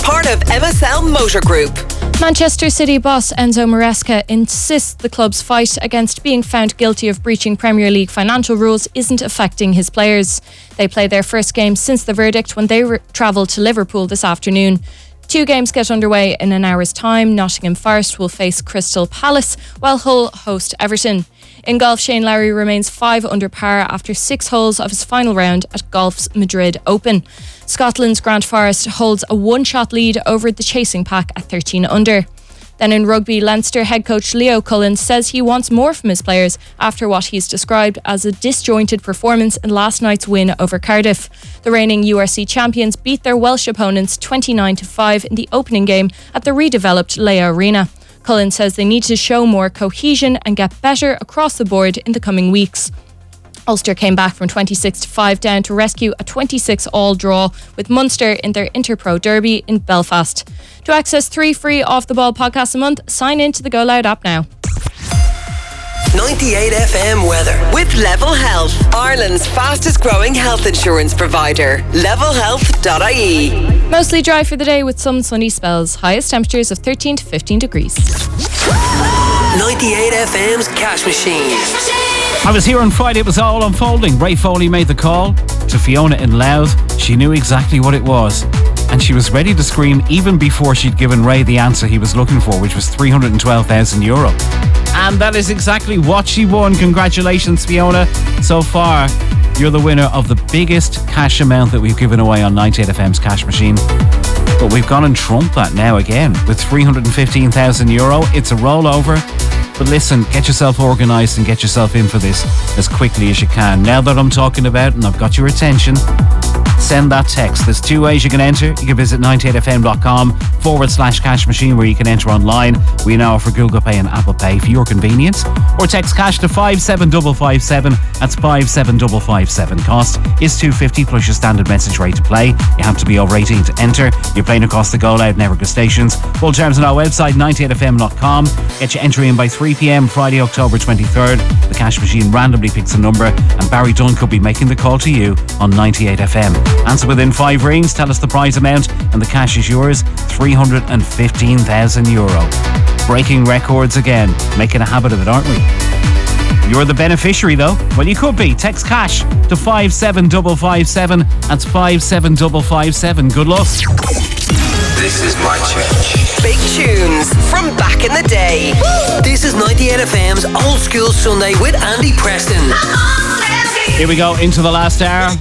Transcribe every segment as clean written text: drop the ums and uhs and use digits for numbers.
part of MSL Motor Group. Manchester City boss Enzo Maresca insists the club's fight against being found guilty of breaching Premier League financial rules isn't affecting his players. They play their first game since the verdict when they travel to Liverpool this afternoon. 2 games get underway in an hour's time. Nottingham Forest will face Crystal Palace, while Hull host Everton. In golf, Shane Lowry remains 5 under par after 6 holes of his final round at Golf's Madrid Open. Scotland's Grant Forrest holds a 1-shot lead over the chasing pack at 13 under. Then in rugby, Leinster head coach Leo Cullen says he wants more from his players after what he's described as a disjointed performance in last night's win over Cardiff. The reigning URC champions beat their Welsh opponents 29-5 in the opening game at the redeveloped Leia Arena. Cullen says they need to show more cohesion and get better across the board in the coming weeks. Ulster came back from 26-5 down to rescue a 26-all draw with Munster in their Interpro Derby in Belfast. To access 3 free Off The Ball podcasts a month, sign in to the Go Loud app now. 98 FM weather with Level Health, Ireland's fastest growing health insurance provider. levelhealth.ie. Mostly dry for the day with some sunny spells. Highest temperatures of 13 to 15 degrees. 98 FM's Cash Machine. I was here on Friday, it was all unfolding. Ray Foley made the call to Fiona in Louth. She knew exactly what it was, and she was ready to scream even before she'd given Ray the answer he was looking for, which was €312,000. And that is exactly what she won. Congratulations, Fiona. So far, you're the winner of the biggest cash amount that we've given away on 98FM's Cash Machine. But we've gone and trumped that now again with €315,000. It's a rollover. But listen, get yourself organised and get yourself in for this as quickly as you can. Now that I'm talking about and I've got your attention, send that text. There's 2 ways you can enter. You can visit 98fm.com/cash machine where you can enter online. We now offer Google Pay and Apple Pay for your convenience. Or text cash to 57557. That's 57557. Cost is $2.50 plus your standard message rate to play. You have to be over 18 to enter. You're playing across the Go Loud network of stations. Full terms on our website 98fm.com. Get your entry in by 3 p.m. Friday, October 23rd. The Cash Machine randomly picks a number and Barry Dunn could be making the call to you on 98FM. Answer within 5 rings, tell us the prize amount, and the cash is yours, €315,000. Breaking records again, making a habit of it, aren't we? You're the beneficiary though. Well, you could be. Text cash to 57557. That's 57557. Good luck. This is my church. Big tunes from back in the day. This is 98 FM's Old School Sunday with Andy Preston. Here we go into the last hour.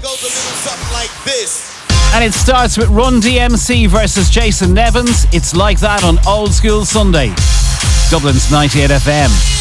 And it starts with Run DMC versus Jason Nevins. It's like that on Old School Sunday. Dublin's 98 FM.